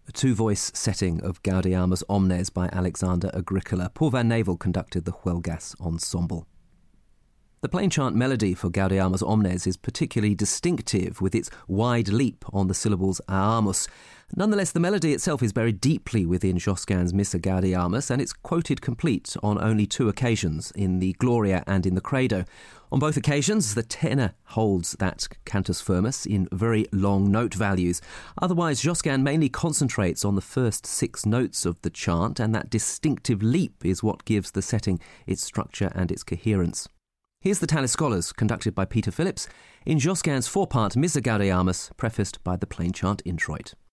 A two-voice setting of Gaudeamus Omnes by Alexander Agricola. Paul van Navel conducted the Huelgas Ensemble. The plain chant melody for Gaudeamus Omnes is particularly distinctive with its wide leap on the syllables Aamus. Nonetheless, the melody itself is buried deeply within Josquin's Missa Gaudeamus, and it's quoted complete on only two occasions, in the Gloria and in the Credo. On both occasions, the tenor holds that cantus firmus in very long note values. Otherwise, Josquin mainly concentrates on the first 6 notes of the chant, and that distinctive leap is what gives the setting its structure and its coherence. Here's the Tallis Scholars, conducted by Peter Phillips, in Josquin's 4-part Missa Gaudeamus, prefaced by the plain chant introit.